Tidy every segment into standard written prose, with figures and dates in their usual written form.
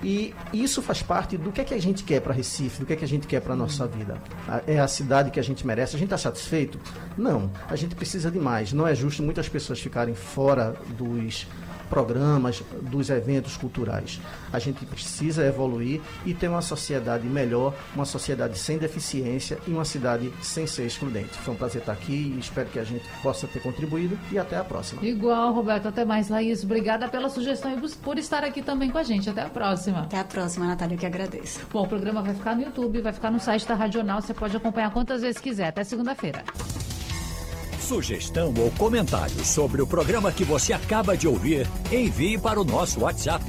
E isso faz parte do que é que a gente quer para Recife, do que é que a gente quer para a nossa vida. É a cidade que a gente merece. A gente está satisfeito? Não. A gente precisa de mais. Não é justo muitas pessoas ficarem fora dos programas, dos eventos culturais. A gente precisa evoluir e ter uma sociedade melhor, uma sociedade sem deficiência e uma cidade sem ser excludente. Foi um prazer estar aqui e espero que a gente possa ter contribuído e até a próxima. Igual, Roberto, até mais, Laís. Obrigada pela sugestão e por estar aqui também com a gente. Até a próxima. Até a próxima, Natália, eu que agradeço. Bom, o programa vai ficar no YouTube, vai ficar no site da Rádio Jornal, você pode acompanhar quantas vezes quiser, até segunda-feira. Sugestão ou comentário sobre o programa que você acaba de ouvir, envie para o nosso WhatsApp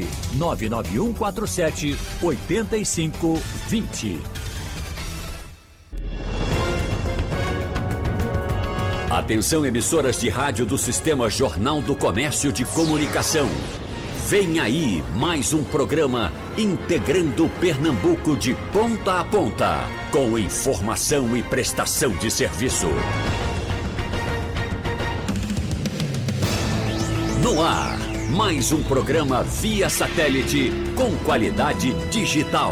99147-8520. Atenção, emissoras de rádio do Sistema Jornal do Comércio de Comunicação. Vem aí mais um programa integrando Pernambuco de ponta a ponta, com informação e prestação de serviço. No ar, mais um programa via satélite com qualidade digital.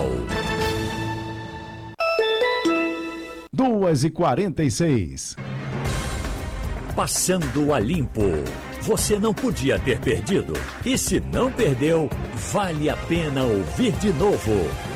2h46. Passando a limpo. Você não podia ter perdido. E se não perdeu, vale a pena ouvir de novo.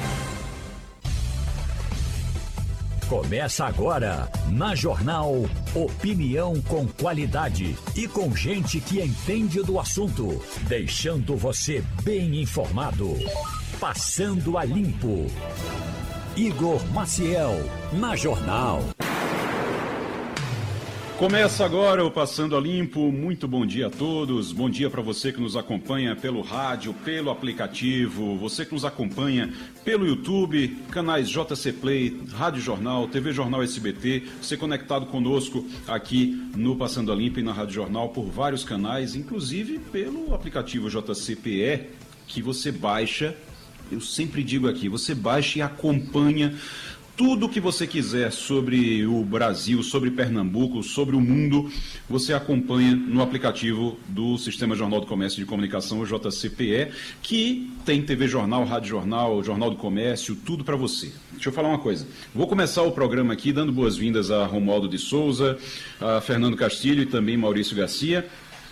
Começa agora, na Jornal, opinião com qualidade e com gente que entende do assunto, deixando você bem informado. Passando a limpo. Igor Maciel, na Jornal. Começa agora o Passando a Limpo. Muito bom dia a todos. Bom dia para você que nos acompanha pelo rádio, pelo aplicativo, você que nos acompanha pelo YouTube, canais JC Play, Rádio Jornal, TV Jornal SBT, você conectado conosco aqui no Passando a Limpo e na Rádio Jornal por vários canais, inclusive pelo aplicativo JCPE, que você baixa, eu sempre digo aqui, você baixa e acompanha tudo o que você quiser sobre o Brasil, sobre Pernambuco, sobre o mundo, você acompanha no aplicativo do Sistema Jornal do Comércio de Comunicação, o JCPE, que tem TV Jornal, Rádio Jornal, Jornal do Comércio, tudo para você. Deixa eu falar uma coisa. Vou começar o programa aqui dando boas-vindas a Romualdo de Souza, a Fernando Castilho e também Maurício Garcia.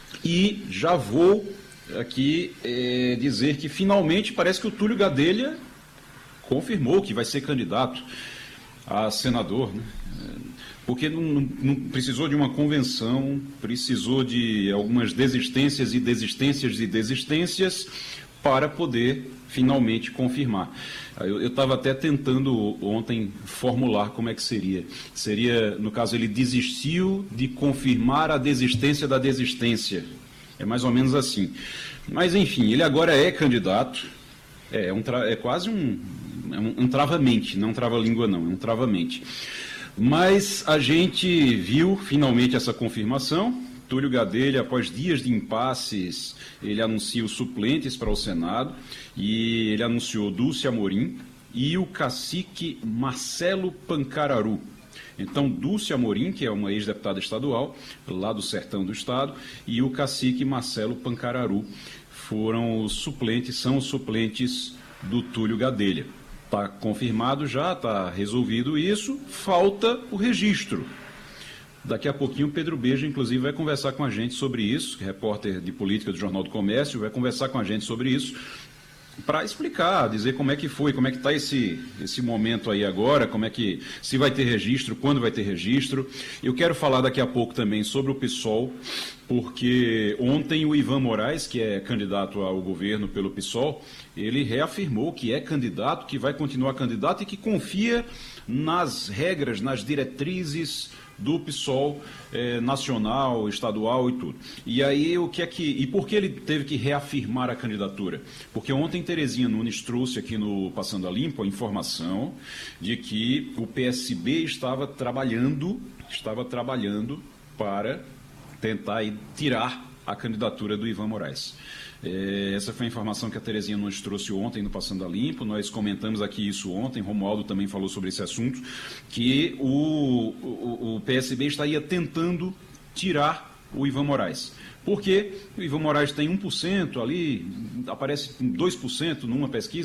E já vou aqui dizer que finalmente parece que o Túlio Gadelha confirmou que vai ser candidato a senador, né? Porque não precisou de uma convenção, precisou de algumas desistências e desistências e desistências para poder finalmente confirmar. Eu estava até tentando ontem formular como é que seria. Seria, no caso, ele desistiu de confirmar a desistência da desistência. É mais ou menos assim. Mas, enfim, ele agora é candidato. É quase um trava-mente, não um trava-língua não, é um trava-mente. Mas a gente viu finalmente essa confirmação. Túlio Gadelha, após dias de impasses, ele anuncia os suplentes para o Senado e ele anunciou Dulce Amorim e o cacique Marcelo Pancararu. Então, Dulce Amorim, que é uma ex-deputada estadual, lá do sertão do estado, e o cacique Marcelo Pancararu são os suplentes do Túlio Gadelha. Está confirmado já, está resolvido isso, falta o registro. Daqui a pouquinho o Pedro Beja, inclusive, vai conversar com a gente sobre isso, repórter de política do Jornal do Comércio, vai conversar com a gente sobre isso, para explicar, dizer como é que foi, como é que está esse momento aí agora, como é que, se vai ter registro, quando vai ter registro. Eu quero falar daqui a pouco também sobre o PSOL, porque ontem o Ivan Moraes, que é candidato ao governo pelo PSOL, ele reafirmou que é candidato, que vai continuar candidato e que confia nas regras, nas diretrizes do PSOL nacional, estadual e tudo. E aí, e por que ele teve que reafirmar a candidatura? Porque ontem Terezinha Nunes trouxe aqui no Passando a Limpo a informação de que o PSB estava trabalhando para tentar tirar a candidatura do Ivan Moraes. Essa foi a informação que a Terezinha nos trouxe ontem no Passando a Limpo. Nós comentamos aqui isso ontem, Romualdo também falou sobre esse assunto, que o PSB estaria tentando tirar o Ivan Moraes. Porque o Ivan Moraes tem 1% ali, aparece 2% numa pesquisa,